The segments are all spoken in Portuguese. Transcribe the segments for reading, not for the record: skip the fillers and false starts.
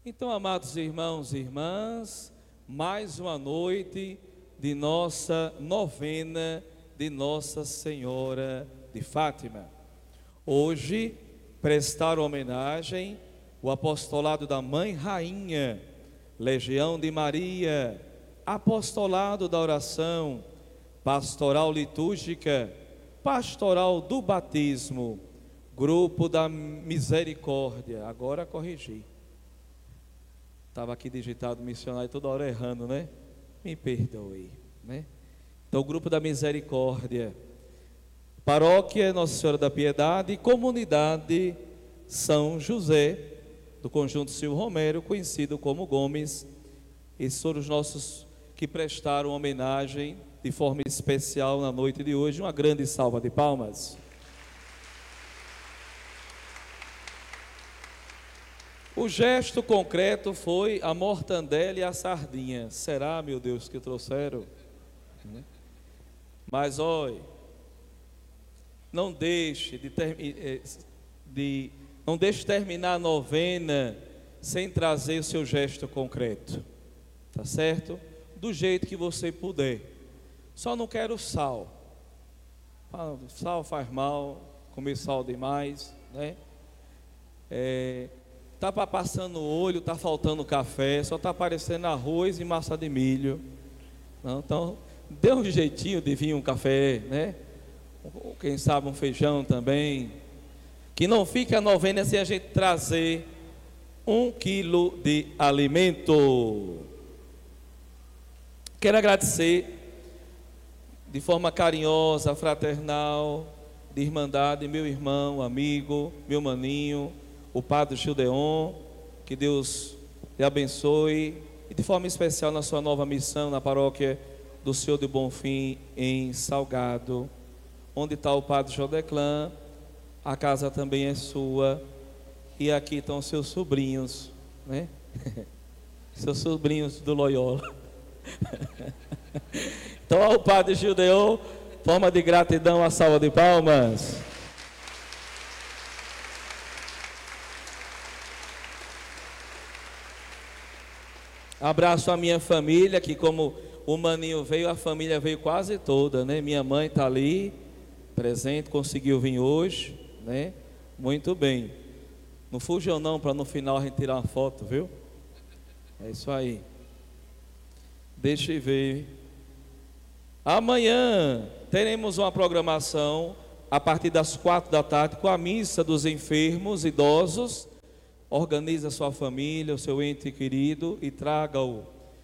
Então, amados irmãos e irmãs, mais uma noite de nossa novena de Nossa Senhora de Fátima. Hoje, prestar homenagem ao apostolado da Mãe Rainha, Legião de Maria, apostolado da oração, pastoral litúrgica, pastoral do batismo, grupo da misericórdia. Agora corrigi. Estava aqui digitado missionário toda hora errando, né? Me perdoe, né? Então, o grupo da misericórdia, paróquia Nossa Senhora da Piedade e comunidade São José, do conjunto Silvio Romero, conhecido como Gomes. Esses foram os nossos que prestaram homenagem de forma especial na noite de hoje. Uma grande salva de palmas. O gesto concreto foi a mortandela e a sardinha. Será, meu Deus, que trouxeram? Mas olha, não deixe não deixe terminar a novena sem trazer o seu gesto concreto, tá certo? Do jeito que você puder. Só não quero sal. Sal faz mal, comer sal demais, né? Tá passando o olho, tá faltando café, só tá aparecendo arroz e massa de milho. Não, então, dê um jeitinho de vir um café, né? Quem sabe um feijão também. Que não fique a novena sem a gente trazer 1 quilo de alimento. Quero agradecer de forma carinhosa, fraternal, de irmandade, meu irmão, amigo, meu maninho, o Padre Gildeon, que Deus lhe abençoe, e de forma especial na sua nova missão na paróquia do Senhor de Bonfim, em Salgado, onde está o Padre Jodeclã. A casa também é sua, e aqui estão seus sobrinhos, né? Seus sobrinhos do Loyola. Então, ao Padre Gildeon, forma de gratidão, a salva de palmas. Abraço a minha família, que como o maninho veio, a família veio quase toda, né? Minha mãe está ali, presente, conseguiu vir hoje, né? Muito bem. Não fujam não, para no final a gente tirar uma foto, viu? É isso aí. Deixa eu ver. Amanhã teremos uma programação a partir das 4 da tarde com a missa dos enfermos, idosos. Organize a sua família, o seu ente querido e traga-o.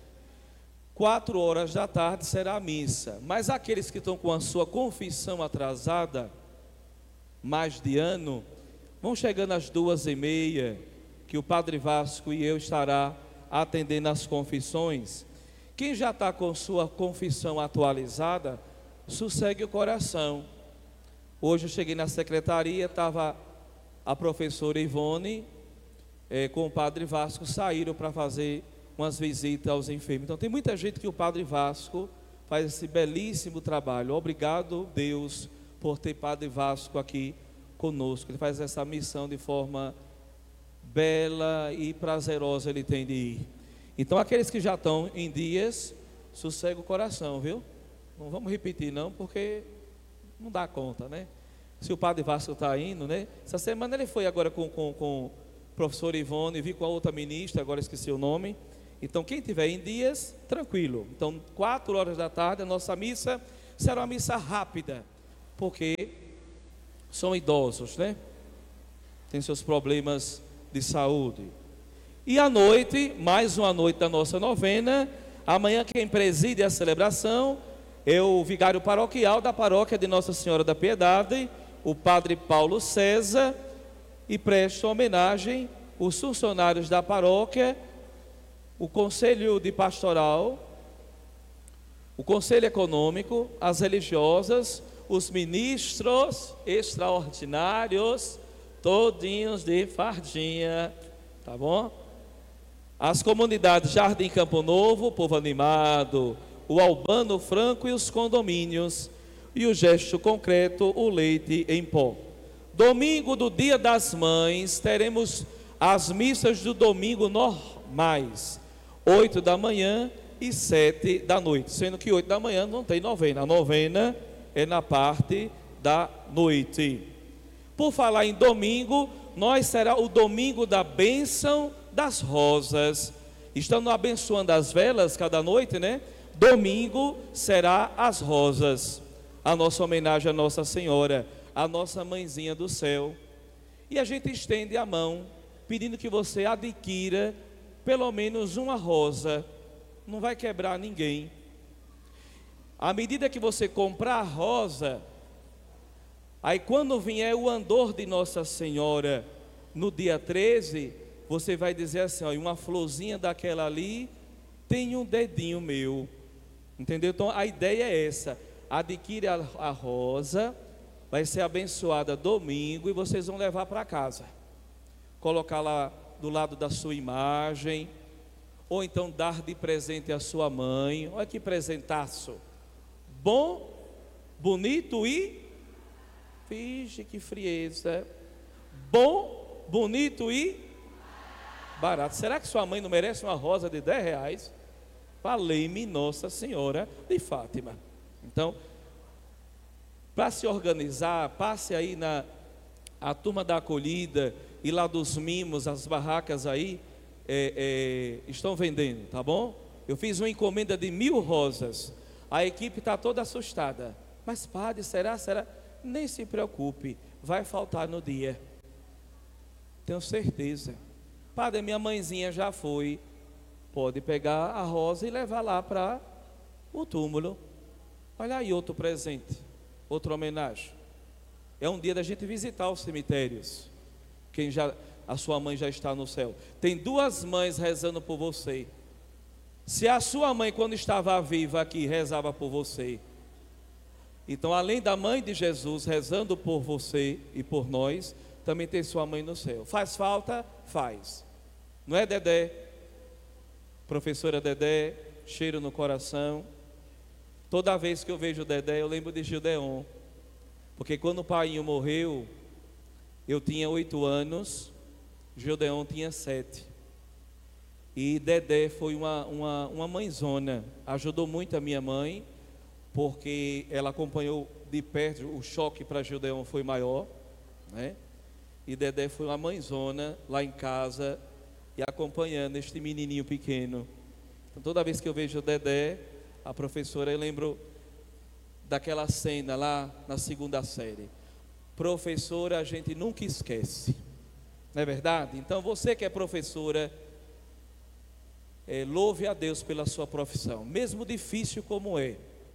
4 horas da tarde será a missa. Mas aqueles que estão com a sua confissão atrasada, mais de ano, vão chegando às 2h30, que o Padre Vasco e eu estará atendendo as confissões. Quem já está com sua confissão atualizada, sossegue o coração. Hoje eu cheguei na secretaria, estava a professora Ivone com o Padre Vasco, saíram para fazer umas visitas aos enfermos. Então tem muita gente que o Padre Vasco faz esse belíssimo trabalho. Obrigado, Deus, por ter Padre Vasco aqui conosco. Ele faz essa missão de forma bela e prazerosa, ele tem de ir. Então aqueles que já estão em dias, sossega o coração, viu? Não vamos repetir não, porque não dá conta, né? Se o Padre Vasco está indo, né? Essa semana ele foi agora com o professor Ivone, vi com a outra ministra, agora esqueci o nome. Então quem tiver em dias, tranquilo. Então 4 horas da tarde a nossa missa será uma missa rápida, porque são idosos, né? Tem seus problemas de saúde. E à noite, mais uma noite da nossa novena. Amanhã quem preside a celebração é o vigário paroquial da paróquia de Nossa Senhora da Piedade, o Padre Paulo César, e presta homenagem os funcionários da paróquia, o conselho de pastoral, o conselho econômico, as religiosas, os ministros extraordinários, todinhos de fardinha, tá bom? As comunidades Jardim Campo Novo, Povo Animado, o Albano Franco e os condomínios, e o gesto concreto, o leite em pó. Domingo do Dia das Mães, teremos as missas do domingo normais, 8 da manhã e 7 da noite, sendo que 8 da manhã não tem novena, a novena é na parte da noite. Por falar em domingo, nós será o domingo da bênção das rosas. Estamos abençoando as velas cada noite, né? Domingo será as rosas, a nossa homenagem à Nossa Senhora, a nossa mãezinha do céu. E a gente estende a mão, pedindo que você adquira pelo menos uma rosa, não vai quebrar ninguém. À medida que você comprar a rosa, aí quando vier o andor de Nossa Senhora, no dia 13, você vai dizer assim, ó, uma florzinha daquela ali, tem um dedinho meu, entendeu? Então a ideia é essa, adquire a rosa, vai ser abençoada domingo e vocês vão levar para casa, colocar lá do lado da sua imagem, ou então dar de presente à sua mãe. Olha que presentaço, bom, bonito e, vixe que frieza, bom, bonito e barato. Será que sua mãe não merece uma rosa de R$10? Valei-me Nossa Senhora de Fátima. Então, para se organizar, passe aí a turma da acolhida e lá dos mimos, as barracas aí estão vendendo, tá bom? Eu fiz uma encomenda de 1000 rosas. A equipe está toda assustada. Mas padre, será? Nem se preocupe, vai faltar no dia. Tenho certeza. Padre, minha mãezinha já foi. Pode pegar a rosa e levar lá para o túmulo. Olha aí outro presente, outra homenagem. É um dia da gente visitar os cemitérios. A sua mãe já está no céu. Tem 2 mães rezando por você. Se a sua mãe, quando estava viva aqui, rezava por você, então além da mãe de Jesus rezando por você e por nós, também tem sua mãe no céu. Faz falta? Faz. Não é, Dedé? Professora Dedé, cheiro no coração. Toda vez que eu vejo Dedé, eu lembro de Gildeon. Porque quando o pai morreu, eu tinha 8 anos, Gildeon tinha 7. E Dedé foi uma mãezona, ajudou muito a minha mãe, porque ela acompanhou de perto, o choque para Gildeon foi maior, né? E Dedé foi uma mãezona lá em casa, e acompanhando este menininho pequeno. Então, toda vez que eu vejo Dedé, a professora, eu lembro daquela cena lá na 2ª série. Professora a gente nunca esquece, não é verdade? Então você que é professora, louve a Deus pela sua profissão, mesmo difícil como é,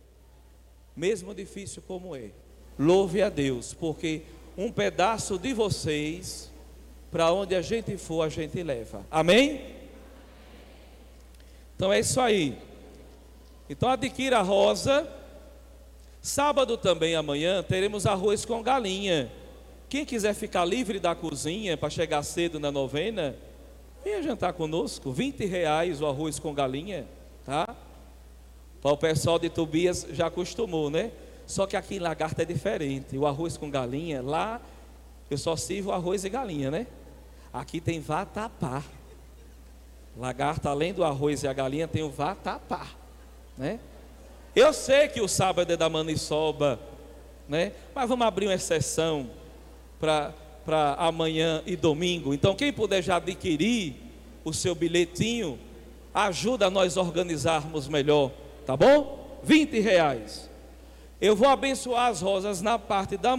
louve a Deus, porque um pedaço de vocês, para onde a gente for, a gente leva, amém? Então é isso aí. Então adquira a rosa. Sábado também, amanhã, teremos arroz com galinha. Quem quiser ficar livre da cozinha para chegar cedo na novena, venha jantar conosco. R$20 o arroz com galinha, tá? Para o pessoal de Tobias já acostumou, né? Só que aqui em Lagarta é diferente. O arroz com galinha, lá eu só sirvo arroz e galinha, né? Aqui tem vatapá. Lagarta, além do arroz e a galinha, tem o vatapá, né? Eu sei que o sábado é da maniçoba, né? Mas vamos abrir uma exceção para amanhã e domingo. Então quem puder já adquirir o seu bilhetinho, ajuda a nós organizarmos melhor, tá bom? R$20. Eu vou abençoar as rosas na parte da